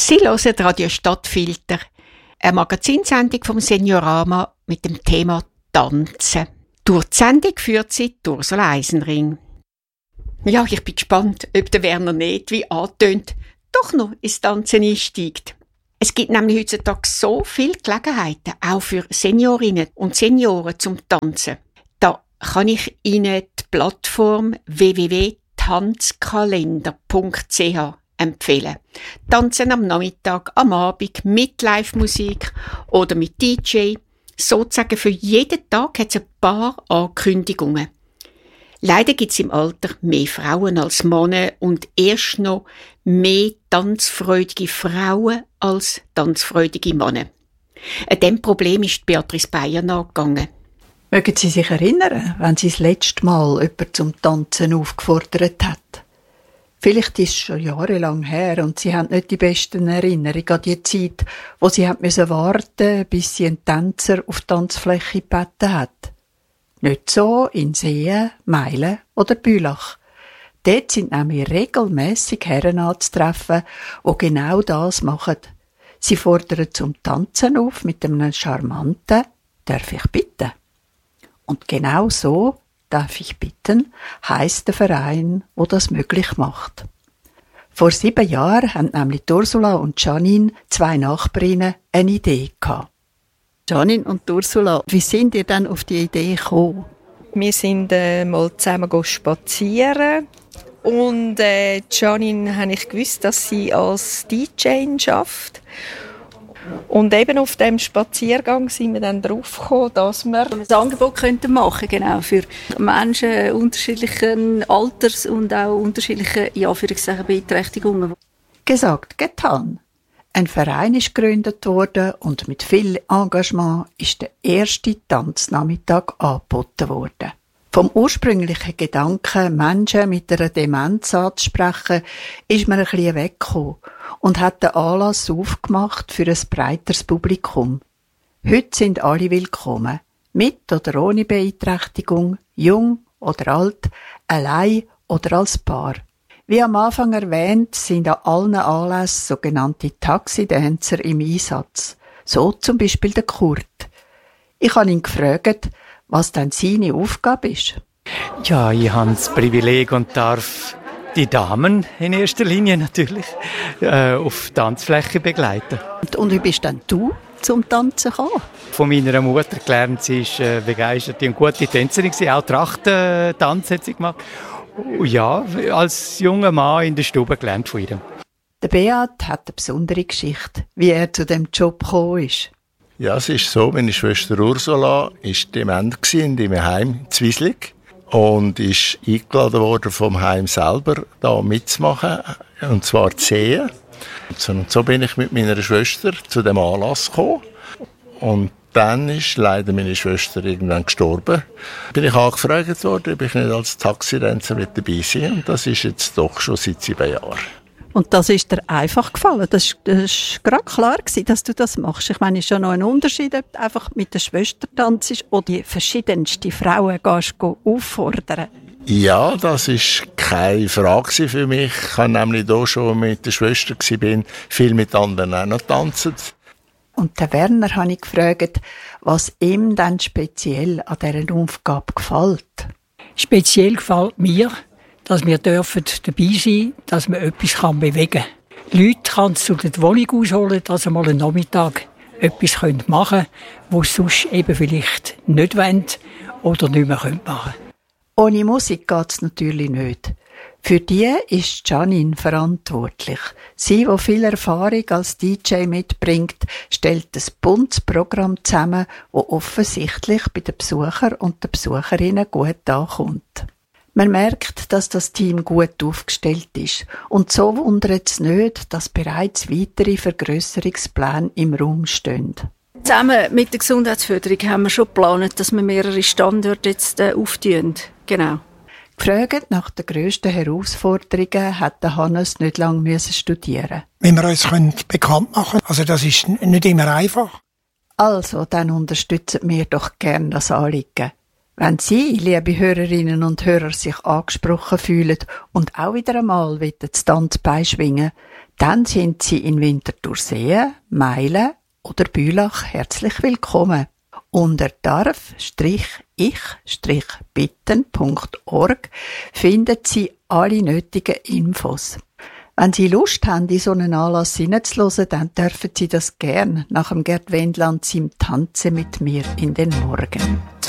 Sie hören Radio Stadtfilter, eine Magazinsendung vom Seniorama mit dem Thema Tanzen. Durch die Sendung führt sie Ursula Eisenring. Ja, ich bin gespannt, ob der Werner nicht, wie angetönt, doch noch ins Tanzen einsteigt. Es gibt nämlich heutzutage so viele Gelegenheiten, auch für Seniorinnen und Senioren zum Tanzen. Da kann ich Ihnen die Plattform www.tanzkalender.ch empfehlen. Tanzen am Nachmittag, am Abend, mit Live-Musik oder mit DJ. Sozusagen für jeden Tag hat es ein paar Ankündigungen. Leider gibt es im Alter mehr Frauen als Männer und erst noch mehr tanzfreudige Frauen als tanzfreudige Männer. An diesem Problem ist Beatrice Beyer nachgegangen. Mögen Sie sich erinnern, wenn Sie das letzte Mal jemanden zum Tanzen aufgefordert hat? Vielleicht ist es schon jahrelang her und Sie haben nicht die besten Erinnerungen an die Zeit, wo Sie warten mussten, bis Sie einen Tänzer auf die Tanzfläche gebeten hat. Nicht so in Seen, Meilen oder Bülach. Dort sind nämlich regelmässig Herren anzutreffen, die genau das machen. Sie fordern zum Tanzen auf mit einem charmanten «Darf ich bitten?» Und genau so «Darf ich bitten?» heisst der Verein, der das möglich macht. Vor 7 Jahren haben nämlich Ursula und Janine, 2 Nachbarinnen, eine Idee gehabt. Janine und Ursula, wie sind ihr denn auf die Idee gekommen? Wir sind mal zusammen spazieren und Janine habe ich gewusst, dass sie als DJ arbeitet. Und eben auf dem Spaziergang sind wir dann drauf gekommen, dass wir ein Angebot machen, genau, für Menschen unterschiedlichen Alters und auch unterschiedliche Beeinträchtigungen. Gesagt, getan. Ein Verein ist gegründet worden und mit viel Engagement ist der erste Tanznachmittag angeboten worden. Vom ursprünglichen Gedanken, Menschen mit einer Demenz anzusprechen, ist man ein bisschen weggekommen und hat den Anlass aufgemacht für ein breiteres Publikum. Heute sind alle willkommen, mit oder ohne Beeinträchtigung, jung oder alt, allein oder als Paar. Wie am Anfang erwähnt, sind an allen Anlässen sogenannte Taxidänzer im Einsatz. So zum Beispiel der Kurt. Ich habe ihn gefragt, was denn seine Aufgabe ist. Ja, ich habe das Privileg und darf die Damen in erster Linie natürlich auf Tanzfläche begleiten. Und wie bist denn du zum Tanzen gekommen? Von meiner Mutter gelernt, sie ist begeisterte und gute Tänzerin, auch Trachtentanz hat sie gemacht. Ja, als junger Mann in der Stube gelernt von ihr. Der Beat hat eine besondere Geschichte, wie er zu dem Job gekommen ist. Ja, es ist so, meine Schwester Ursula war dement in ihrem Heim in Zwieslig und ist eingeladen worden vom Heim selber, da mitzumachen, und zwar zu sehen. Und so bin ich mit meiner Schwester zu dem Anlass gekommen. Und dann ist leider meine Schwester irgendwann gestorben. Bin ich angefragt worden, ob ich nicht als Taxidänzer mit dabei sein. Und das ist jetzt doch schon seit 7 Jahren. Und das ist dir einfach gefallen? Das war gerade klar, dass du das machst. Ich meine, es ist ja noch ein Unterschied, ob du einfach mit der Schwester tanzt oder die verschiedensten Frauen auffordern. Ja, das war keine Frage für mich. Ich war nämlich hier schon mit der Schwester, viel mit anderen auch noch tanzen. Und den Werner habe ich gefragt, was ihm dann speziell an dieser Aufgabe gefällt. Speziell gefällt mir, dass wir dabei sein dürfen, dass man etwas bewegen kann. Leute kann zu der Wohnung ausholen, dass sie mal einen Nachmittag etwas machen können, was sie sonst eben vielleicht nicht wollen oder nicht mehr machen können. Ohne Musik geht es natürlich nicht. Für die ist Janine verantwortlich. Sie, die viel Erfahrung als DJ mitbringt, stellt ein buntes Programm zusammen, das offensichtlich bei den Besuchern und den Besucherinnen gut ankommt. Man merkt, dass das Team gut aufgestellt ist. Und so wundert es nicht, dass bereits weitere Vergrösserungspläne im Raum stehen. Zusammen mit der Gesundheitsförderung haben wir schon geplant, dass wir mehrere Standorte jetzt auftun. Genau. Gefragt nach den grössten Herausforderungen hat Hannes nicht lange studieren. Wenn wir uns bekannt machen können, also das ist nicht immer einfach. Also, dann unterstützen wir doch gerne das Anliegen. Wenn Sie, liebe Hörerinnen und Hörer, sich angesprochen fühlen und auch wieder einmal das Tanzbein schwingen, dann sind Sie in Winterthursee, Meilen oder Bülach herzlich willkommen. Unter darf-ich-bitten.org finden Sie alle nötigen Infos. Wenn Sie Lust haben, in so einen Anlass hineinzuhören, dann dürfen Sie das gern nach dem Gerd Wendland seinem Tanzen mit mir in den Morgen.